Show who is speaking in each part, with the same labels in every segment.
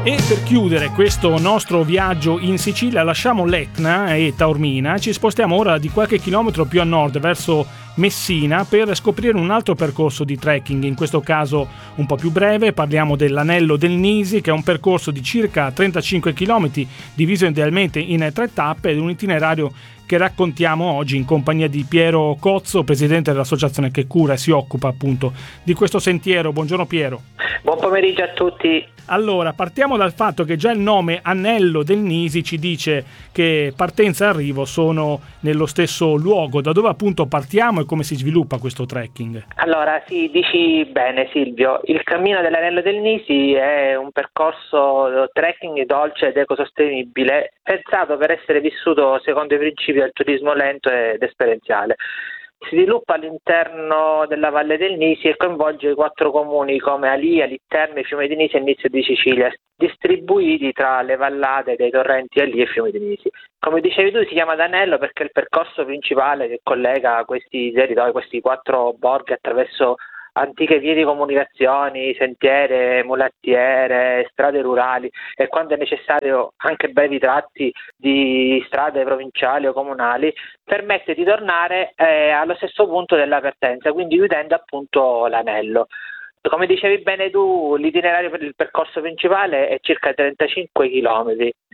Speaker 1: E per chiudere questo nostro viaggio in Sicilia lasciamo l'Etna e Taormina, ci spostiamo ora di qualche chilometro più a nord verso Messina per scoprire un altro percorso di trekking, in questo caso un po' più breve. Parliamo dell'Anello del Nisi, che è un percorso di circa 35 km diviso idealmente in 3 tappe ed un itinerario che raccontiamo oggi in compagnia di Piero Cozzo, presidente dell'associazione che cura e si occupa appunto di questo sentiero. Buongiorno Piero.
Speaker 2: Buon pomeriggio a tutti.
Speaker 1: Allora, partiamo dal fatto che già il nome Anello del Nisi ci dice che partenza e arrivo sono nello stesso luogo. Da dove appunto partiamo e come si sviluppa questo trekking?
Speaker 2: Allora, sì, dici bene Silvio, il cammino dell'Anello del Nisi è un percorso trekking dolce ed ecosostenibile, pensato per essere vissuto secondo i principi del turismo lento ed esperienziale. Si sviluppa all'interno della Valle del Nisi e coinvolge i 4 comuni come Alia, Litterme, Fiume di Nisi e Nizio di Sicilia, distribuiti tra le vallate dei torrenti Alia e Fiume di Nisi. Come dicevi tu, si chiama d'Anello perché è il percorso principale che collega questi territori, questi 4 borghi attraverso antiche vie di comunicazioni, sentiere, mulattiere, strade rurali e quando è necessario anche brevi tratti di strade provinciali o comunali, permette di tornare allo stesso punto della partenza, quindi chiudendo appunto l'anello. Come dicevi bene tu, l'itinerario per il percorso principale è circa 35 km.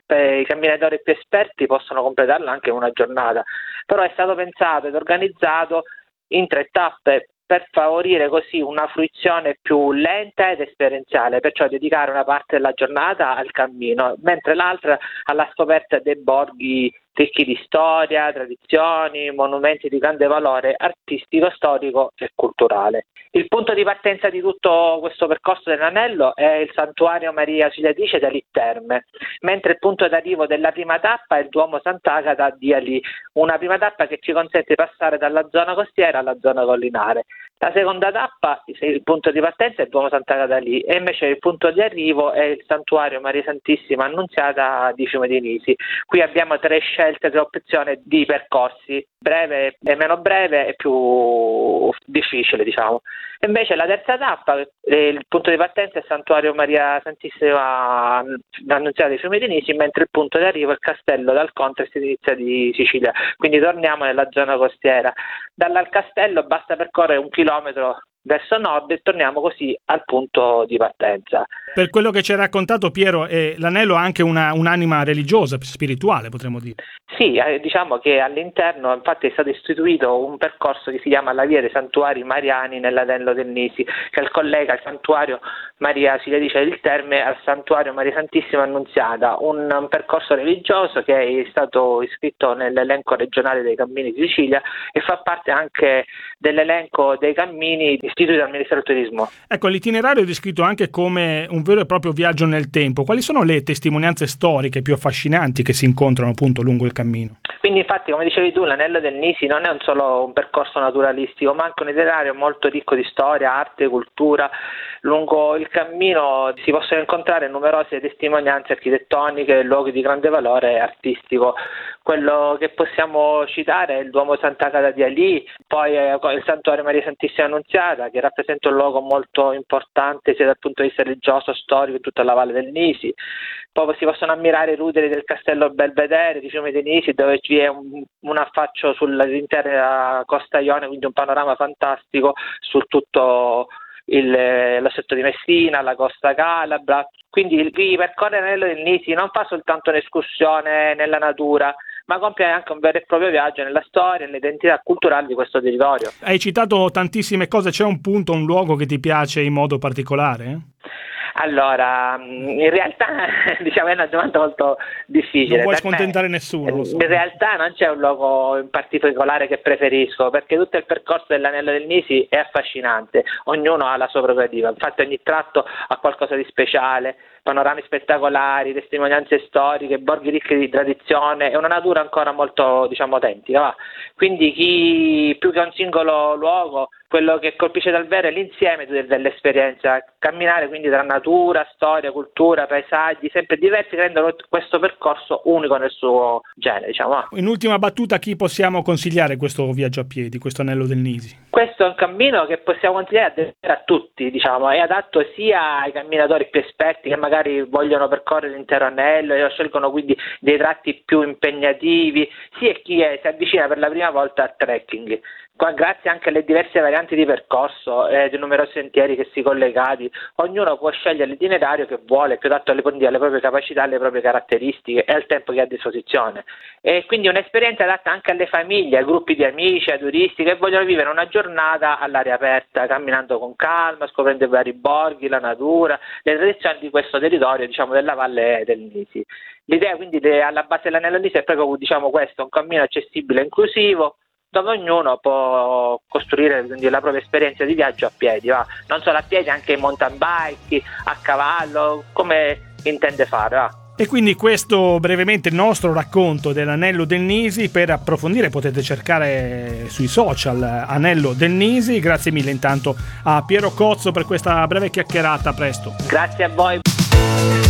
Speaker 2: I camminatori più esperti possono completarlo anche in una giornata, però è stato pensato ed organizzato in 3 tappe per favorire così una fruizione più lenta ed esperienziale, perciò dedicare una parte della giornata al cammino, mentre l'altra alla scoperta dei borghi ricchi di storia, tradizioni, monumenti di grande valore artistico, storico e culturale. Il punto di partenza di tutto questo percorso dell'anello è il santuario Maria Auxiliatrice di Litterme, mentre il punto d'arrivo della prima tappa è il Duomo Sant'Agata di Ali, una prima tappa che ci consente di passare dalla zona costiera alla zona collinare. La seconda tappa, il punto di partenza è il Duomo Sant'Agata lì e invece il punto di arrivo è il santuario Maria Santissima Annunziata di Fiume di Nisi. Qui abbiamo 3 scelte, 3 opzioni di percorsi, breve e meno breve e più difficile, diciamo. E invece la terza tappa, il punto di partenza è il santuario Maria Santissima Annunziata di Fiume di Nisi, mentre il punto di arrivo è il castello d'Alcontres di Nizia di Sicilia. Quindi torniamo nella zona costiera. Dal castello basta percorrere 1 chilometro verso nord e torniamo così al punto di partenza.
Speaker 1: Per quello che ci hai raccontato Piero, l'anello ha anche un'anima religiosa, spirituale potremmo dire.
Speaker 2: Sì, diciamo che all'interno infatti è stato istituito un percorso che si chiama la via dei santuari mariani nell'Anello del Nisi, che collega il santuario Maria Auxiliatrice del Terme al santuario Maria Santissima Annunziata, un percorso religioso che è stato iscritto nell'elenco regionale dei cammini di Sicilia e fa parte anche dell'elenco dei cammini istituiti dal Ministero del Turismo.
Speaker 1: Ecco, l'itinerario è descritto anche come un vero e proprio viaggio nel tempo. Quali sono le testimonianze storiche più affascinanti che si incontrano appunto lungo il cammino?
Speaker 2: Quindi infatti, come dicevi tu, l'Anello del Nisi non è solo un percorso naturalistico, ma anche un itinerario molto ricco di storia, arte, cultura. Lungo il cammino si possono incontrare numerose testimonianze architettoniche e luoghi di grande valore artistico. Quello che possiamo citare è il Duomo Sant'Agata di Ali, poi il Santuario Maria Santissima Annunziata, che rappresenta un luogo molto importante sia dal punto di vista religioso, storico, in tutta la Valle del Nisi. Poi si possono ammirare i ruderi del castello Belvedere di Fiume di Nisi, dove vi è un affaccio sull'intera costa Ionica, quindi un panorama fantastico su tutto lo stretto di Messina, la costa calabra. Quindi chi percorre l'Anello del Nisi non fa soltanto un'escursione nella natura, ma compie anche un vero e proprio viaggio nella storia e nell'identità culturale di questo territorio.
Speaker 1: Hai citato tantissime cose, c'è un punto, un luogo che ti piace in modo particolare?
Speaker 2: Allora, in realtà diciamo è una domanda molto difficile.
Speaker 1: Non vuoi scontentare nessuno.
Speaker 2: In realtà non c'è un luogo in particolare che preferisco, perché tutto il percorso dell'Anello del Nisi è affascinante, ognuno ha la sua prerogativa, infatti ogni tratto ha qualcosa di speciale, panorami spettacolari, testimonianze storiche, borghi ricchi di tradizione e una natura ancora molto, diciamo, autentica. Va. Quindi chi più che un singolo luogo quello che colpisce davvero è l'insieme dell'esperienza, camminare quindi tra natura, storia, cultura, paesaggi sempre diversi che rendono questo percorso unico nel suo genere, diciamo.
Speaker 1: In ultima battuta, a chi possiamo consigliare questo viaggio a piedi, questo anello del Nisi?
Speaker 2: Questo è un cammino che possiamo consigliare a tutti, diciamo, è adatto sia ai camminatori più esperti che magari vogliono percorrere l'intero anello e scelgono quindi dei tratti più impegnativi, sia chi si avvicina per la prima volta al trekking. Qua, grazie anche alle diverse varianti di percorso e di numerosi sentieri che si collegati, ognuno può scegliere l'itinerario che vuole, più adatto alle proprie capacità, alle proprie caratteristiche e al tempo che ha a disposizione. E quindi un'esperienza adatta anche alle famiglie, ai gruppi di amici, ai turisti che vogliono vivere una giornata all'aria aperta, camminando con calma, scoprendo i vari borghi, la natura, le tradizioni di questo territorio, diciamo, della Valle del Nisi. L'idea quindi alla base dell'anello del Nisi è proprio, diciamo, questo, un cammino accessibile e inclusivo, dove ognuno può costruire quindi la propria esperienza di viaggio a piedi, non solo a piedi, anche in mountain bike, a cavallo, come intende fare.
Speaker 1: E quindi questo brevemente il nostro racconto dell'anello del Nisi. Per approfondire potete cercare sui social Anello del Nisi. Grazie mille intanto a Piero Cozzo per questa breve chiacchierata. A presto.
Speaker 2: Grazie a voi.